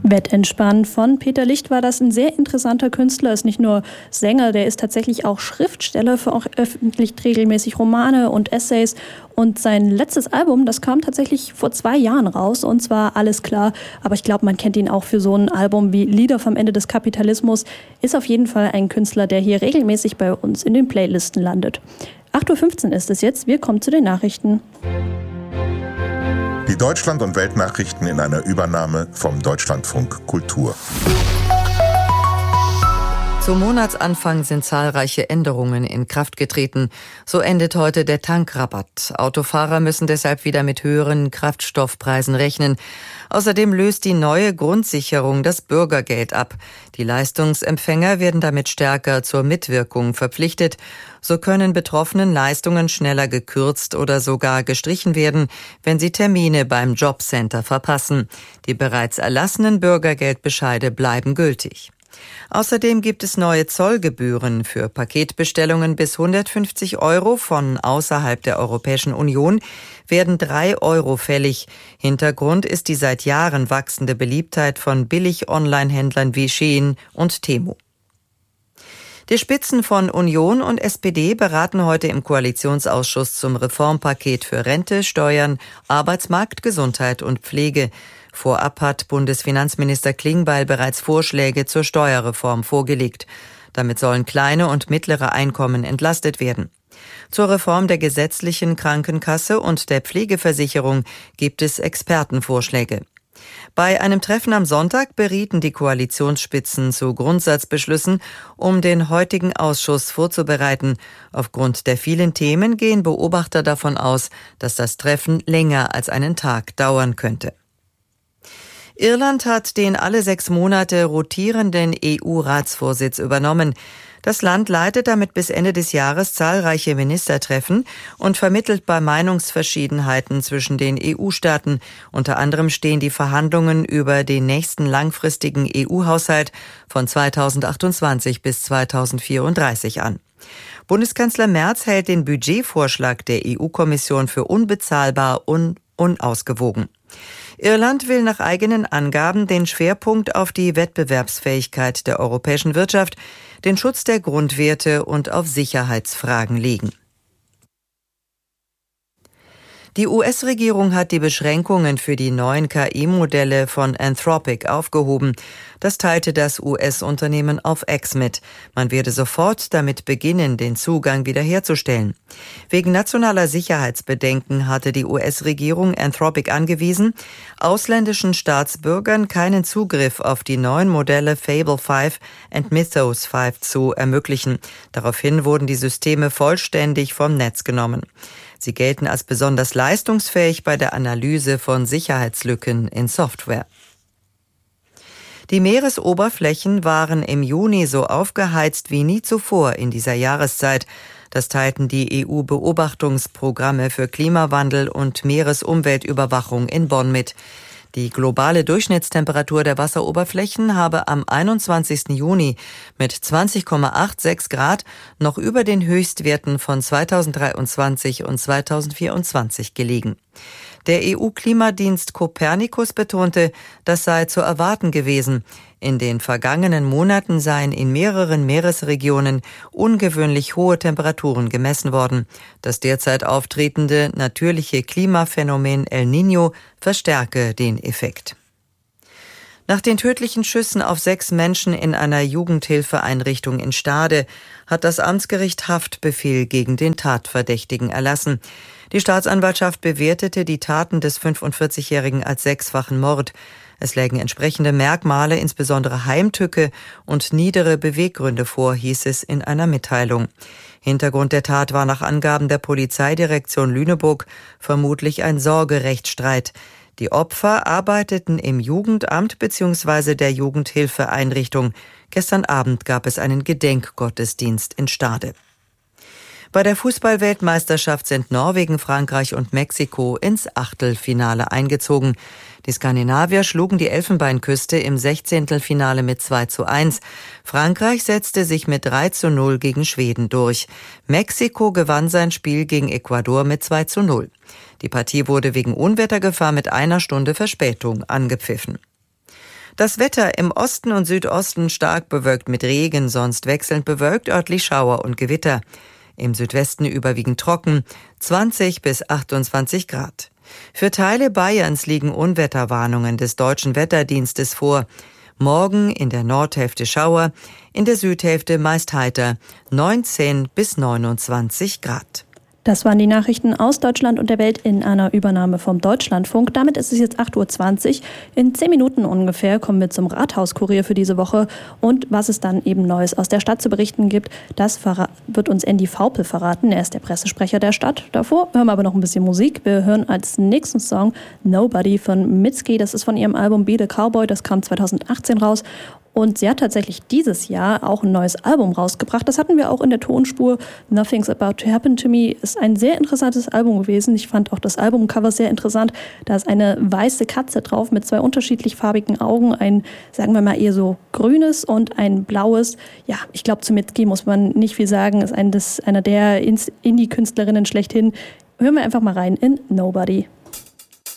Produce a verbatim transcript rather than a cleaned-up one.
Wettentspann von Peter Licht war das, ein sehr interessanter Künstler, ist nicht nur Sänger, der ist tatsächlich auch Schriftsteller, veröffentlicht regelmäßig Romane und Essays und sein letztes Album, das kam tatsächlich vor zwei Jahren raus und zwar Alles klar, aber ich glaube, man kennt ihn auch für so ein Album wie Lieder vom Ende des Kapitalismus, ist auf jeden Fall ein Künstler, der hier regelmäßig bei uns in den Playlisten landet. acht Uhr fünfzehn ist es jetzt, wir kommen zu den Nachrichten. Die Deutschland- und Weltnachrichten in einer Übernahme vom Deutschlandfunk Kultur. Zum Monatsanfang sind zahlreiche Änderungen in Kraft getreten. So endet heute der Tankrabatt. Autofahrer müssen deshalb wieder mit höheren Kraftstoffpreisen rechnen. Außerdem löst die neue Grundsicherung das Bürgergeld ab. Die Leistungsempfänger werden damit stärker zur Mitwirkung verpflichtet. So können Betroffenen Leistungen schneller gekürzt oder sogar gestrichen werden, wenn sie Termine beim Jobcenter verpassen. Die bereits erlassenen Bürgergeldbescheide bleiben gültig. Außerdem gibt es neue Zollgebühren für Paketbestellungen bis hundertfünfzig Euro von außerhalb der Europäischen Union werden drei Euro fällig. Hintergrund ist die seit Jahren wachsende Beliebtheit von Billig-Online-Händlern wie Shein und Temu. Die Spitzen von Union und S P D beraten heute im Koalitionsausschuss zum Reformpaket für Rente, Steuern, Arbeitsmarkt, Gesundheit und Pflege. Vorab hat Bundesfinanzminister Klingbeil bereits Vorschläge zur Steuerreform vorgelegt. Damit sollen kleine und mittlere Einkommen entlastet werden. Zur Reform der gesetzlichen Krankenkasse und der Pflegeversicherung gibt es Expertenvorschläge. Bei einem Treffen am Sonntag berieten die Koalitionsspitzen zu Grundsatzbeschlüssen, um den heutigen Ausschuss vorzubereiten. Aufgrund der vielen Themen gehen Beobachter davon aus, dass das Treffen länger als einen Tag dauern könnte. Irland hat den alle sechs Monate rotierenden E U-Ratsvorsitz übernommen. Das Land leitet damit bis Ende des Jahres zahlreiche Ministertreffen und vermittelt bei Meinungsverschiedenheiten zwischen den E U-Staaten. Unter anderem stehen die Verhandlungen über den nächsten langfristigen E U-Haushalt von zweitausendachtundzwanzig bis zweitausendvierunddreißig an. Bundeskanzler Merz hält den Budgetvorschlag der E U-Kommission für unbezahlbar und unausgewogen. Irland will nach eigenen Angaben den Schwerpunkt auf die Wettbewerbsfähigkeit der europäischen Wirtschaft, den Schutz der Grundwerte und auf Sicherheitsfragen legen. Die U S-Regierung hat die Beschränkungen für die neuen K I-Modelle von Anthropic aufgehoben. Das teilte das U S-Unternehmen auf X mit. Man werde sofort damit beginnen, den Zugang wiederherzustellen. Wegen nationaler Sicherheitsbedenken hatte die U S-Regierung Anthropic angewiesen, ausländischen Staatsbürgern keinen Zugriff auf die neuen Modelle Fable fünf und Mythos fünf zu ermöglichen. Daraufhin wurden die Systeme vollständig vom Netz genommen. Sie gelten als besonders leistungsfähig bei der Analyse von Sicherheitslücken in Software. Die Meeresoberflächen waren im Juni so aufgeheizt wie nie zuvor in dieser Jahreszeit. Das teilten die E U-Beobachtungsprogramme für Klimawandel und Meeresumweltüberwachung in Bonn mit. Die globale Durchschnittstemperatur der Wasseroberflächen habe am einundzwanzigsten Juni mit zwanzig Komma sechsundachtzig Grad noch über den Höchstwerten von zweitausenddreiundzwanzig und zweitausendvierundzwanzig gelegen. Der E U-Klimadienst Copernicus betonte, das sei zu erwarten gewesen. In den vergangenen Monaten seien in mehreren Meeresregionen ungewöhnlich hohe Temperaturen gemessen worden. Das derzeit auftretende natürliche Klimaphänomen El Niño verstärke den Effekt. Nach den tödlichen Schüssen auf sechs Menschen in einer Jugendhilfeeinrichtung in Stade hat das Amtsgericht Haftbefehl gegen den Tatverdächtigen erlassen. Die Staatsanwaltschaft bewertete die Taten des fünfundvierzigjährigen als sechsfachen Mord. Es lägen entsprechende Merkmale, insbesondere Heimtücke und niedere Beweggründe vor, hieß es in einer Mitteilung. Hintergrund der Tat war nach Angaben der Polizeidirektion Lüneburg vermutlich ein Sorgerechtsstreit. Die Opfer arbeiteten im Jugendamt bzw. der Jugendhilfeeinrichtung. Gestern Abend gab es einen Gedenkgottesdienst in Stade. Bei der Fußball-Weltmeisterschaft sind Norwegen, Frankreich und Mexiko ins Achtelfinale eingezogen. Die Skandinavier schlugen die Elfenbeinküste im Sechzehntelfinale mit zwei zu eins. Frankreich setzte sich mit drei zu null gegen Schweden durch. Mexiko gewann sein Spiel gegen Ecuador mit zwei zu null. Die Partie wurde wegen Unwettergefahr mit einer Stunde Verspätung angepfiffen. Das Wetter im Osten und Südosten stark bewölkt mit Regen, sonst wechselnd bewölkt, örtlich Schauer und Gewitter. Im Südwesten überwiegend trocken, zwanzig bis achtundzwanzig Grad. Für Teile Bayerns liegen Unwetterwarnungen des Deutschen Wetterdienstes vor. Morgen in der Nordhälfte Schauer, in der Südhälfte meist heiter, neunzehn bis neunundzwanzig Grad. Das waren die Nachrichten aus Deutschland und der Welt in einer Übernahme vom Deutschlandfunk. Damit ist es jetzt acht Uhr zwanzig. In zehn Minuten ungefähr kommen wir zum Rathauskurier für diese Woche. Und was es dann eben Neues aus der Stadt zu berichten gibt, das wird uns Andy Vaupel verraten. Er ist der Pressesprecher der Stadt. Davor hören wir aber noch ein bisschen Musik. Wir hören als nächsten Song Nobody von Mitski. Das ist von ihrem Album Be the Cowboy. Das kam zweitausendachtzehn raus. Und sie hat tatsächlich dieses Jahr auch ein neues Album rausgebracht. Das hatten wir auch in der Tonspur. Nothing's About to Happen to Me ist ein sehr interessantes Album gewesen. Ich fand auch das Albumcover sehr interessant. Da ist eine weiße Katze drauf mit zwei unterschiedlich farbigen Augen. Ein, sagen wir mal, eher so grünes und ein blaues. Ja, ich glaube, zu Mitski muss man nicht viel sagen. Ist ein, das, einer der Indie-Künstlerinnen schlechthin. Hören wir einfach mal rein in Nobody.